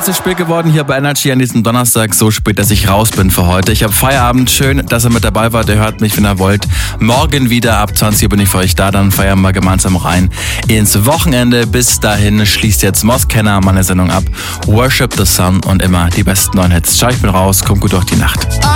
zu spät geworden hier bei Energy an diesem Donnerstag. So spät, dass ich raus bin für heute. Ich habe Feierabend. Schön, dass ihr mit dabei wart. Ihr hört mich, wenn ihr wollt. Morgen wieder ab 20 Uhr bin ich für euch da. Dann feiern wir gemeinsam rein ins Wochenende. Bis dahin schließt jetzt Moskenner meine Sendung ab. Worship the Sun und immer die besten neuen Hits. Ciao, ich bin raus. Kommt gut durch die Nacht.